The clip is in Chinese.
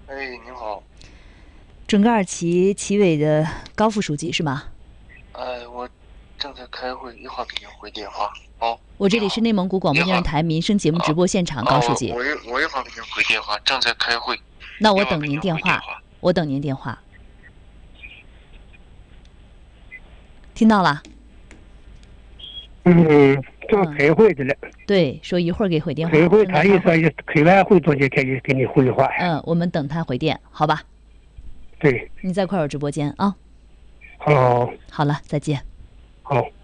哎，您好。 准噶尔奇委的高副书记是吗？ 我正在开会，一会儿给您回电话。哦， 我这您好。 里是内蒙古广播一会儿。 电视台民生节目直播现场，高书记。 我一会儿给您回电话，正在开会。 那我等一会儿给您您电话， 回电话。 我等您电话。听到了？ 正开会的了。 对，说一会儿给回电话。 开会，他一说说开完会中间给你回话。 我们等他回电，好吧？ 对。 你在快手直播间啊。 好。 好了，再见。 好。